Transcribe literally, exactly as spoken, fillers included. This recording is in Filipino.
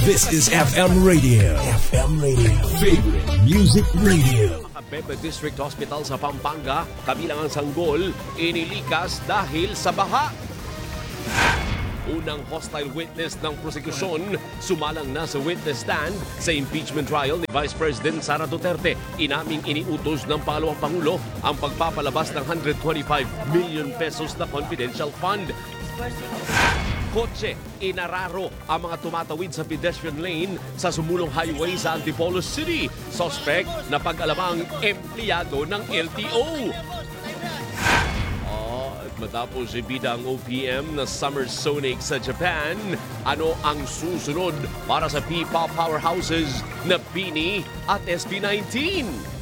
This is F M Radio. F M Radio. Favorite Music Radio. Bebe District Hospital sa Pampanga, kabilang ang sanggol, inilikas dahil sa baha. Unang hostile witness ng prosekusyon, sumalang na sa witness stand sa impeachment trial ni Vice President Sara Duterte. Inaming iniutos ng pangalawang Pangulo ang pagpapalabas ng one hundred twenty-five million pesos na confidential fund. Kotse, inararo ang mga tumatawid sa pedestrian lane sa sumulong highway sa Antipolo City. Suspect na pag-alamang empleyado ng L T O. Oh, at matapos ibida ang O P M na Summer Sonic sa Japan, ano ang susunod para sa P-pop powerhouses na BINI at S B nineteen?